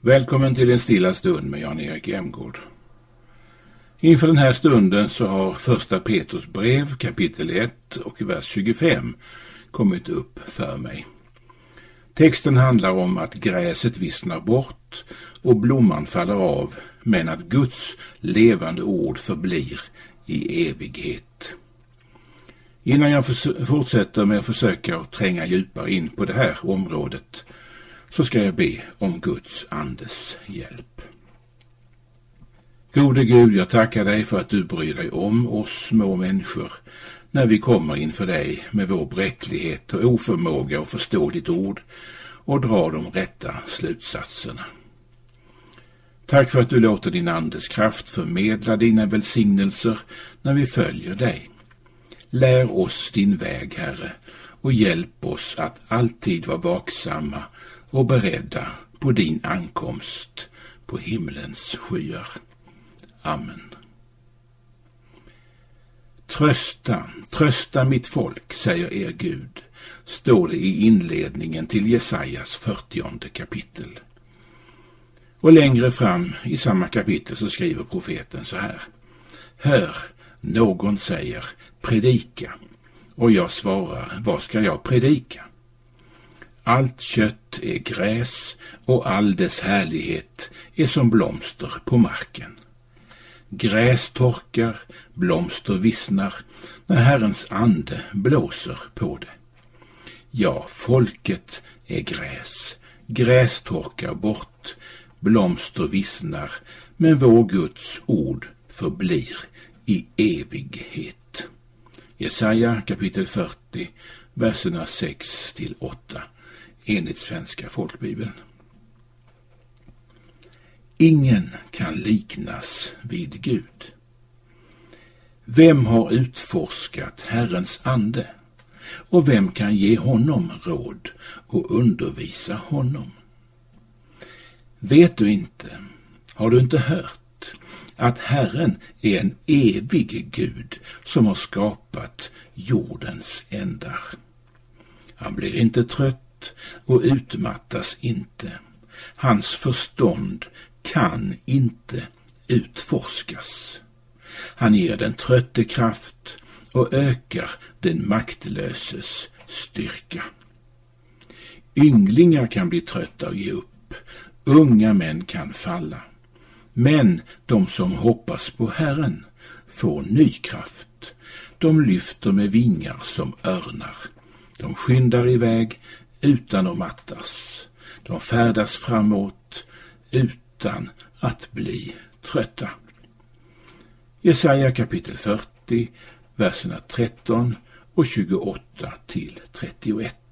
Välkommen till en stilla stund med Jan-Erik Emgård. Inför den här stunden så har första Petrus brev kapitel 1 och vers 25 kommit upp för mig. Texten handlar om att gräset vissnar bort och blomman faller av, men att Guds levande ord förblir i evighet. Innan jag fortsätter med att försöka tränga djupare in på det här området så ska jag be om Guds andes hjälp. Gode Gud, jag tackar dig för att du bryr dig om oss små människor när vi kommer inför dig med vår bräcklighet och oförmåga att förstå ditt ord och dra de rätta slutsatserna. Tack för att du låter din andes kraft förmedla dina välsignelser när vi följer dig. Lär oss din väg, Herre, och hjälp oss att alltid vara vaksamma och beredda på din ankomst på himlens skyar. Amen. Trösta mitt folk, säger er Gud, står det i inledningen till Jesajas 40:e kapitel. Och längre fram i samma kapitel så skriver profeten så här: Hör, någon säger, predika. Och jag svarar, vad ska jag predika? Allt kött är gräs och all dess härlighet är som blomster på marken. Gräs torkar, blomster vissnar när Herrens ande blåser på det. Ja, folket är gräs torkar bort, blomster vissnar, men vår Guds ord förblir i evighet. Jesaja kapitel 40, verserna 6-8, enligt Svenska folkbibeln. Ingen kan liknas vid Gud. Vem har utforskat Herrens ande? Och vem kan ge honom råd och undervisa honom? Vet du inte, har du inte hört, att Herren är en evig Gud som har skapat jordens ändar? Han blir inte trött och utmattas inte. Hans förstånd kan inte utforskas. Han ger den trötte kraft och ökar den maktlöses styrka. Ynglingar kan bli trötta och ge upp. Unga män kan falla. Men de som hoppas på Herren får ny kraft. De lyfter med vingar som örnar. De skyndar iväg utan att mattas. De färdas framåt utan att bli trötta. Jesaja kapitel 40, verserna 13 och 28-31.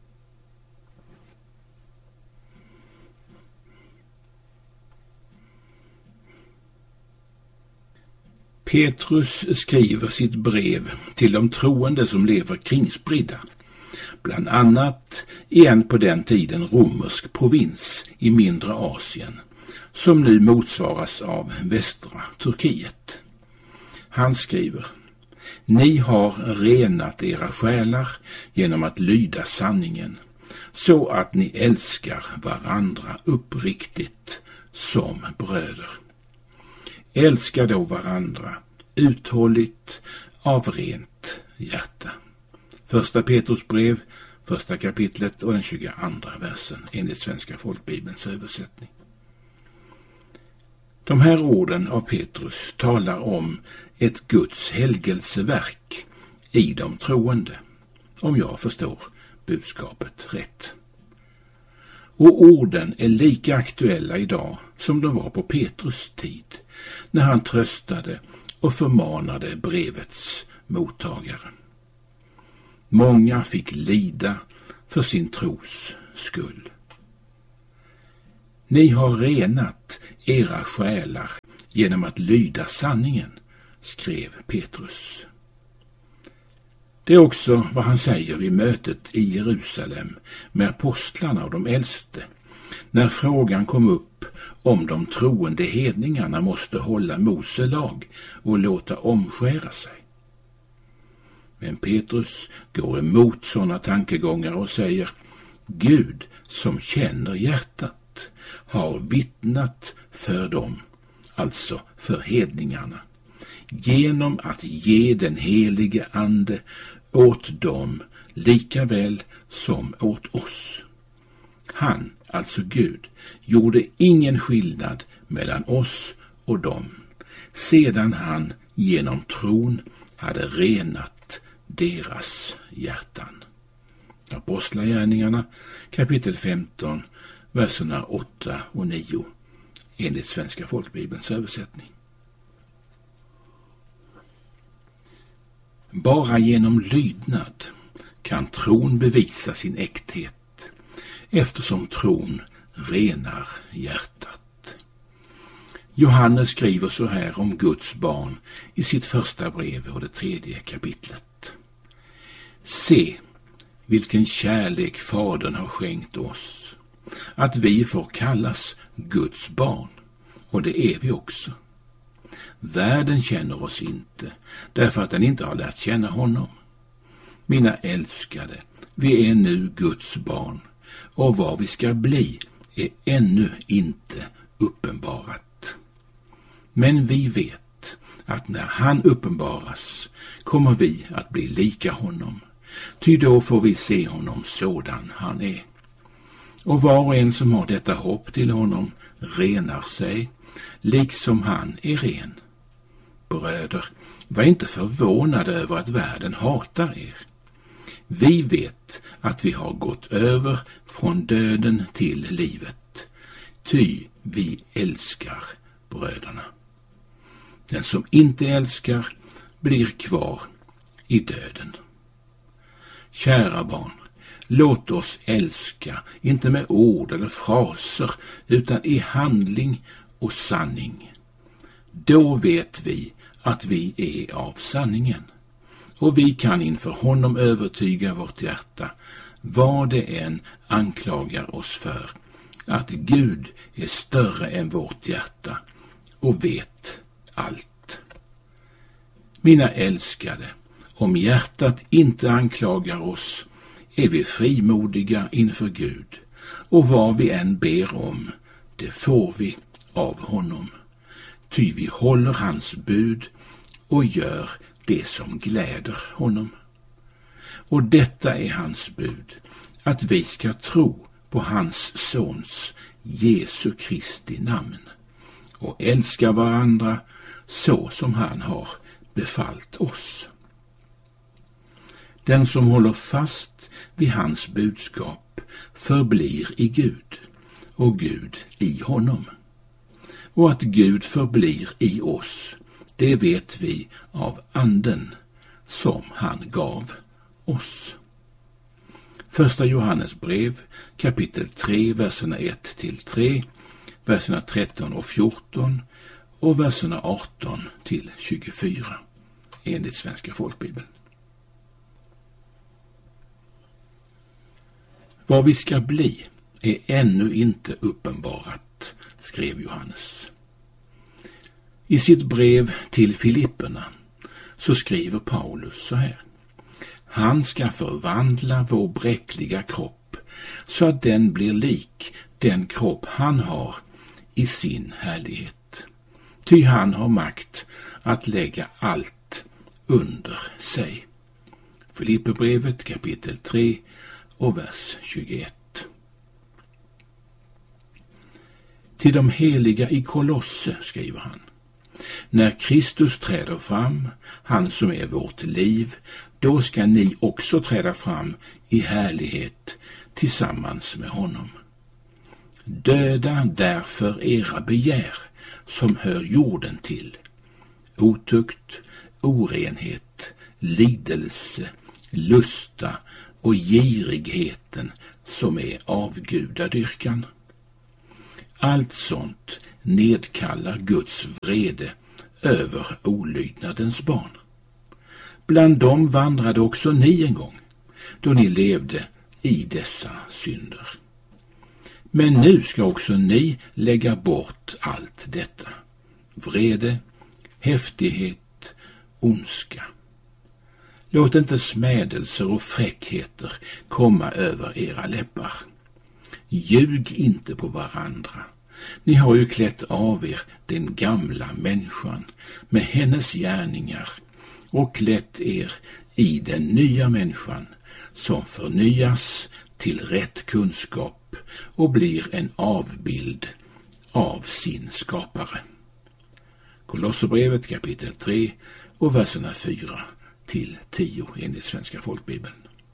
Petrus skriver sitt brev till de troende som lever kringspridda, bland annat i en på den tiden romersk provins i mindre Asien, som nu motsvaras av västra Turkiet. Han skriver: Ni har renat era själar genom att lyda sanningen, så att ni älskar varandra uppriktigt som bröder. Älska då varandra uthålligt av rent hjärta. Första Petrus brev, första kapitlet och den 22:a versen enligt Svenska folkbibelns översättning. De här orden av Petrus talar om ett Guds helgelseverk i de troende, om jag förstår budskapet rätt. Och orden är lika aktuella idag som de var på Petrus tid, när han tröstade och förmanade brevets mottagare. Många fick lida för sin tros skull. Ni har renat era själar genom att lyda sanningen, skrev Petrus. Det är också vad han säger vid mötet i Jerusalem med apostlarna och de äldste, när frågan kom upp om de troende hedningarna måste hålla Mose lag och låta omskära sig. Men Petrus går emot sådana tankegångar och säger: Gud som känner hjärtat har vittnat för dem, alltså för hedningarna, genom att ge den helige ande åt dem lika väl som åt oss. Han, alltså Gud, gjorde ingen skillnad mellan oss och dem, sedan han genom tron hade renat deras hjärtan. Apostlagärningarna kapitel 15, verserna 8 och 9 enligt Svenska folkbibelns översättning. Bara genom lydnad kan tron bevisa sin äkthet, eftersom tron renar hjärtat. Johannes skriver så här om Guds barn i sitt första brev och det 3:e kapitlet. Se, vilken kärlek Fadern har skänkt oss, att vi får kallas Guds barn, och det är vi också. Världen känner oss inte, därför att den inte har lärt känna honom. Mina älskade, vi är nu Guds barn, och vad vi ska bli är ännu inte uppenbarat. Men vi vet att när han uppenbaras kommer vi att bli lika honom, ty då får vi se honom sådan han är. Och var och en som har detta hopp till honom renar sig, liksom han är ren. Bröder, var inte förvånade över att världen hatar er. Vi vet att vi har gått över från döden till livet, ty vi älskar bröderna. Den som inte älskar blir kvar i döden. Kära barn, låt oss älska, inte med ord eller fraser, utan i handling och sanning. Då vet vi att vi är av sanningen, och vi kan inför honom övertyga vårt hjärta, vad det än anklagar oss för, att Gud är större än vårt hjärta och vet allt. Mina älskade, om hjärtat inte anklagar oss är vi frimodiga inför Gud, och vad vi än ber om, det får vi av honom. Ty vi håller hans bud och gör det som gläder honom. Och detta är hans bud, att vi ska tro på hans sons Jesu Kristi namn och älska varandra så som han har befallt oss. Den som håller fast vid hans budskap förblir i Gud och Gud i honom. Och att Gud förblir i oss, det vet vi av anden som han gav oss. Första Johannes brev, kapitel 3, verserna 1-3, verserna 13 och 14 och verserna 18-24 enligt Svenska folkbibeln. Vad vi ska bli är ännu inte uppenbarat, skrev Johannes. I sitt brev till Filipperna så skriver Paulus så här: Han ska förvandla vår bräckliga kropp så att den blir lik den kropp han har i sin härlighet. Ty han har makt att lägga allt under sig. Filipperbrevet kapitel 3 och vers 21. Till de heliga i Kolosse skriver han: När Kristus träder fram, han som är vårt liv, då ska ni också träda fram i härlighet tillsammans med honom. Döda därför era begär som hör jorden till: otukt, orenhet, lidelse, lusta och girigheten som är avgudadyrkan. Allt sånt nedkallar Guds vrede över olydnadens barn. Bland dem vandrade också ni en gång, då ni levde i dessa synder. Men nu ska också ni lägga bort allt detta: vrede, häftighet, ondska. Låt inte smädelser och fräckheter komma över era läppar. Ljug inte på varandra. Ni har ju klätt av er den gamla människan med hennes gärningar och klätt er i den nya människan som förnyas till rätt kunskap och blir en avbild av sin skapare. Kolosserbrevet kapitel 3 och verserna 4 till 10 enligt Svenska folkbibeln.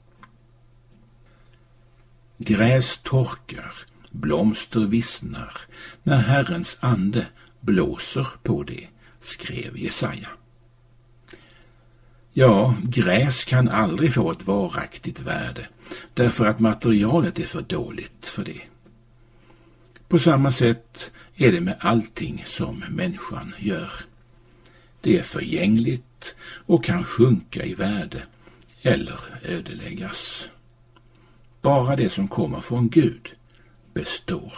Gräs torkar, blomster vissnar, när Herrens ande blåser på det, skrev Jesaja. Ja, gräs kan aldrig få ett varaktigt värde, därför att materialet är för dåligt för det. På samma sätt är det med allting som människan gör. Det är förgängligt och kan sjunka i värde eller ödeläggas. Bara det som kommer från Gud består.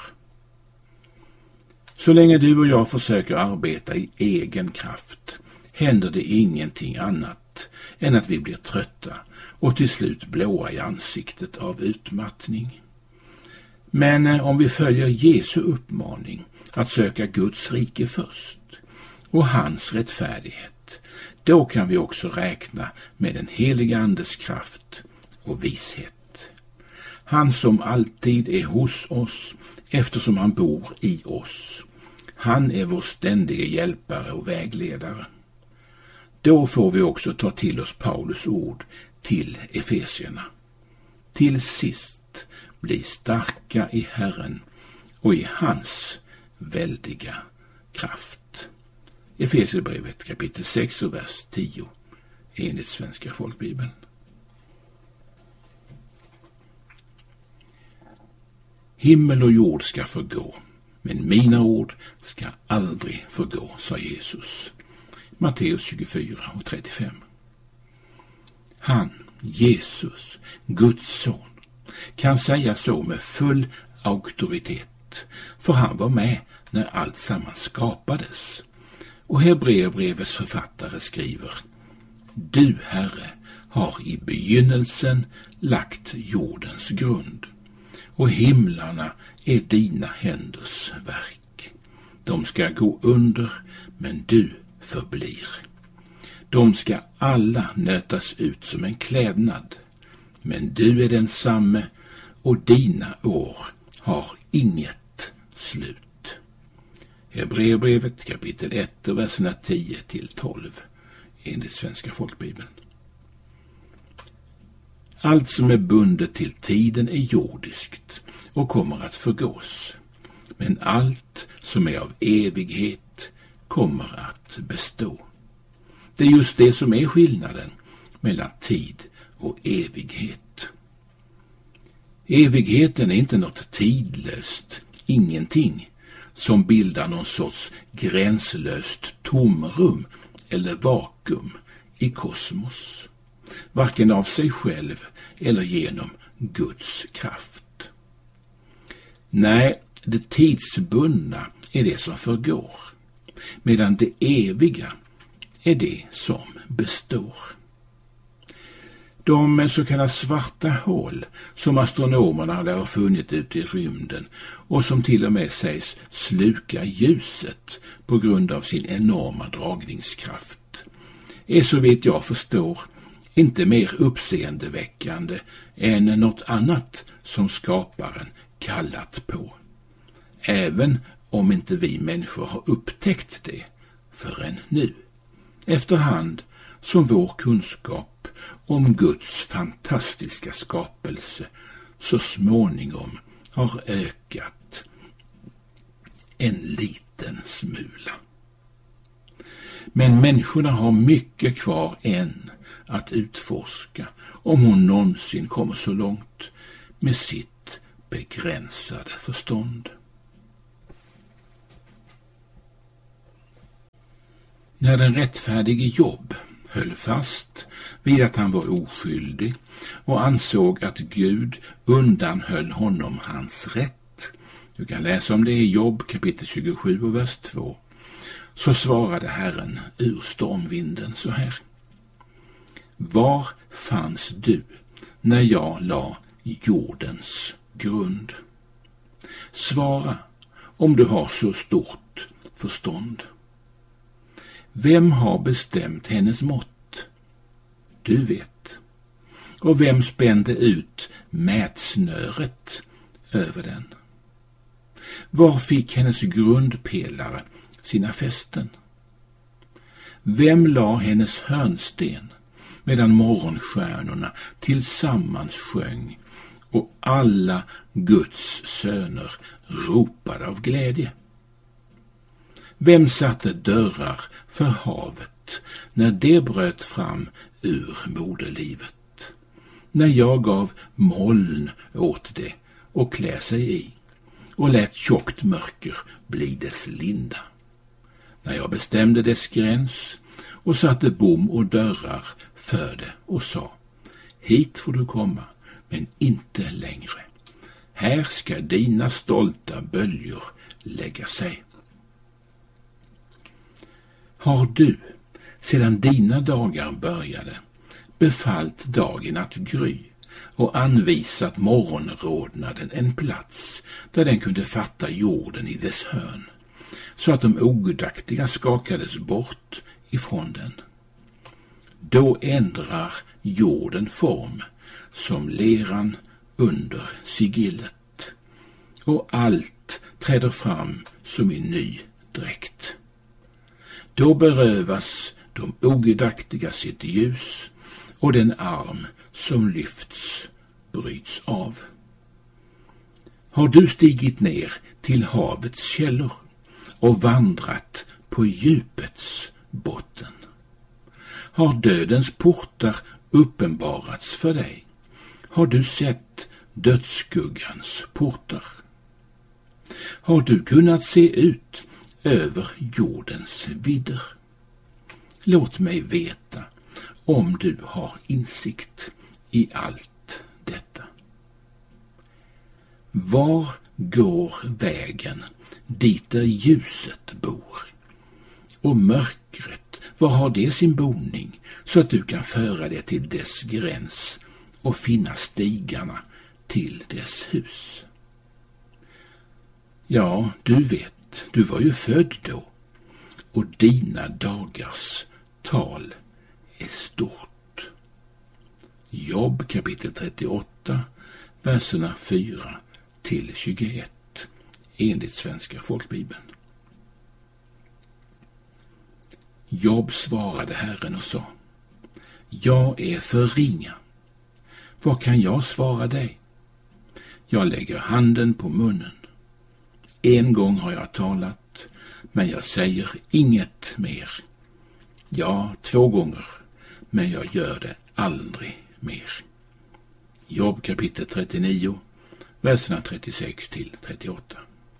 Så länge du och jag försöker arbeta i egen kraft händer det ingenting annat än att vi blir trötta och till slut blåa i ansiktet av utmattning. Men om vi följer Jesu uppmaning att söka Guds rike först och hans rättfärdighet, då kan vi också räkna med den heliga Andes kraft och vishet. Han som alltid är hos oss eftersom han bor i oss. Han är vår ständiga hjälpare och vägledare. Då får vi också ta till oss Paulus ord till Efesierna. Till sist bli starka i Herren och i hans väldiga kraft. Efesierbrevet kapitel 6 och vers 10 enligt Svenska folkbibeln. Himmel och jord ska förgå, men mina ord ska aldrig förgå, sa Jesus. Matteus 24 och 35. Han, Jesus, Guds son, kan säga så med full auktoritet, för han var med när allt samman skapades. Och Hebreerbrevets författare skriver: Du, Herre, har i begynnelsen lagt jordens grund, och himlarna är dina händers verk. De ska gå under, men du förblir. De ska alla nötas ut som en klädnad, men du är densamme, och dina år har inget slut. Hebreerbrevet kapitel 1 och verserna 10 till 12 enligt Svenska folkbibeln. Allt som är bundet till tiden är jordiskt och kommer att förgås, men allt som är av evighet kommer att bestå. Det är just det som är skillnaden mellan tid och evighet. Evigheten är inte något tidlöst ingenting som bildar någon sorts gränslöst tomrum eller vakuum i kosmos, varken av sig själv eller genom Guds kraft. Nej, det tidsbundna är det som förgår, medan det eviga är det som består. De så kallade svarta hål som astronomerna lär ha funnit ute i rymden och som till och med sägs sluka ljuset på grund av sin enorma dragningskraft är så vitt jag förstår inte mer uppseendeväckande än något annat som skaparen kallat på, även om inte vi människor har upptäckt det förrän nu, efterhand som vår kunskap om Guds fantastiska skapelse så småningom har ökat en liten smula. Men människorna har mycket kvar än att utforska, om hon någonsin kommer så långt med sitt begränsade förstånd. När den rättfärdige Job höll fast vid att han var oskyldig och ansåg att Gud undanhöll honom hans rätt, du kan läsa om det i Job kapitel 27 och vers 2, så svarade Herren ur stormvinden så här: Var fanns du när jag la jordens grund? Svara om du har så stort förstånd. Vem har bestämt hennes mått? Du vet. Och vem spände ut mätsnöret över den? Var fick hennes grundpelare sina fästen? Vem la hennes hörnsten medan morgonstjärnorna tillsammans sjöng och alla Guds söner ropade av glädje? Vem satte dörrar för havet när det bröt fram ur moderlivet? När jag gav moln åt det och klä sig i och lät tjockt mörker bli dess linda. När jag bestämde dess gräns och satte bom och dörrar för det och sa: hit får du komma, men inte längre. Här ska dina stolta böljor lägga sig. Har du, sedan dina dagar började, befallt dagen att gry och anvisat morgonrodnaden en plats där den kunde fatta jorden i dess hörn, så att de ogudaktiga skakades bort ifrån den? Då ändrar jorden form som leran under sigillet, och allt träder fram som i ny dräkt. Då berövas de ogudaktiga sitt ljus, och den arm som lyfts bryts av. Har du stigit ner till havets källor och vandrat på djupets botten? Har dödens portar uppenbarats för dig? Har du sett dödsskuggans portar? Har du kunnat se ut över jordens vidder? Låt mig veta om du har insikt i allt detta. Var går vägen dit där ljuset bor? Och mörkret, var har det sin boning, så att du kan föra det till dess gräns och finna stigarna till dess hus? Ja, du vet, du var ju född då, och dina dagars tal är stort. Jobb kapitel 38, verserna 4 till 21, enligt Svenska folkbibeln. Jobb svarade Herren och sa: jag är för ringa. Vad kan jag svara dig? Jag lägger handen på munnen. En gång har jag talat, men jag säger inget mer. Ja, 2 gånger, men jag gör det aldrig mer. Jobb kapitel 39, verserna 36 till 38.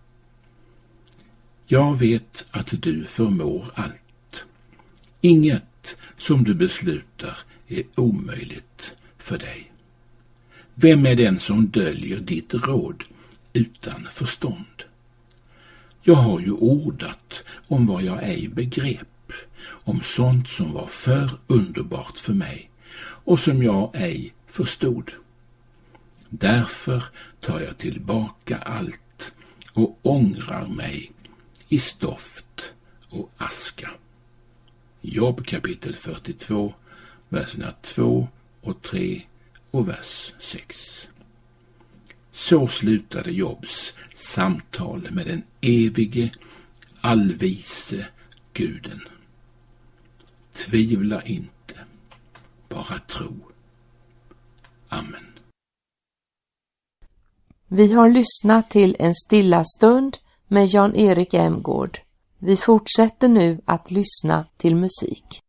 Jag vet att du förmår allt. Inget som du beslutar är omöjligt för dig. Vem är den som döljer ditt råd utan förstånd? Jag har ju ordat om vad jag ej begrep, om sånt som var för underbart för mig och som jag ej förstod. Därför tar jag tillbaka allt och ångrar mig i stoft och aska. Jobb kapitel 42, verserna 2 och 3 och vers 6. Så slutade Jobbs samtal med den evige, allvise Guden. Tvivla inte, bara tro. Amen. Vi har lyssnat till En stilla stund med Jan-Erik Emgård. Vi fortsätter nu att lyssna till musik.